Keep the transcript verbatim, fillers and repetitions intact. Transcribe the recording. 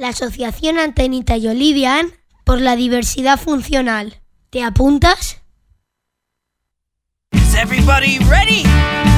la Asociación Antenita y Olivian por la diversidad funcional. ¿Te apuntas? Is everybody ready?